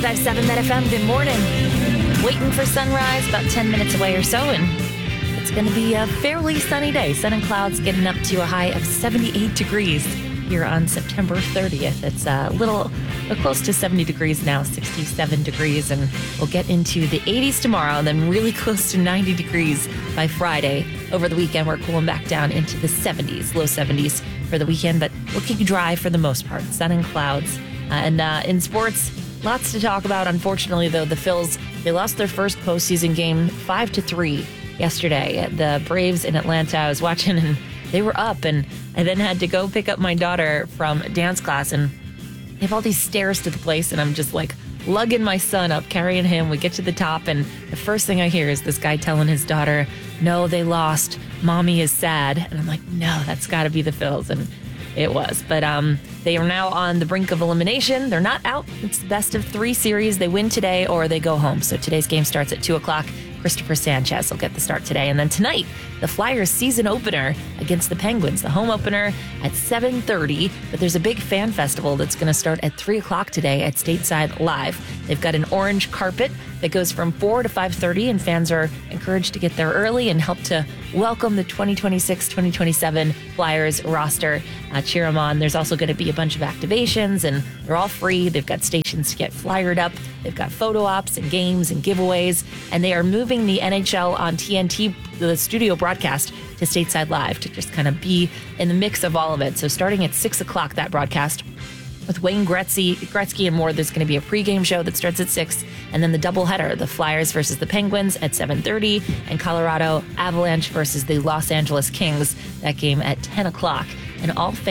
95.7 Met FM, good morning. Waiting for sunrise, about 10 minutes away or so, and it's going to be a fairly sunny day. Sun and clouds getting up to a high of 78 degrees here on September 30th. It's close to 70 degrees now, 67 degrees, and we'll get into the 80s tomorrow, and then really close to 90 degrees by Friday. Over the weekend, we're cooling back down into the 70s, low 70s for the weekend, but looking dry for the most part. Sun and clouds. And in sports, lots to talk about. Unfortunately, though, the Phils, they lost their first postseason game 5-3 yesterday. The Braves in Atlanta, I was watching, and they were up, and I then had to go pick up my daughter from dance class, and they have all these stairs to the place, and I'm just like lugging my son up, carrying him. We get to the top, and the first thing I hear is this guy telling his daughter, "No, they lost. Mommy is sad." And I'm like, no, that's got to be the Phils. And it was. But they are now on the brink of elimination. They're not out. It's the best of 3 series. They win today or they go home. So today's game starts at 2 o'clock. Christopher Sanchez will get the start today. And then tonight, the Flyers season opener against the Penguins. The home opener at 7:30. But there's a big fan festival that's going to start at 3 o'clock today at Stateside Live. They've got an orange carpet that goes from 4 to 5:30, and fans are encouraged to get there early and help to welcome the 2026-2027 Flyers roster. Cheer them on. There's also going to be a bunch of activations, and they're all free. They've got stations to get flyered up. They've got photo ops and games and giveaways, and they are moving the NHL on TNT, the studio broadcast, to Stateside Live to just kind of be in the mix of all of it. So starting at 6 o'clock, that broadcast with Wayne Gretzky and more. There's going to be a pregame show that starts at 6, and then the doubleheader, the Flyers versus the Penguins at 7:30, and Colorado Avalanche versus the Los Angeles Kings, that game at 10 o'clock. And all fans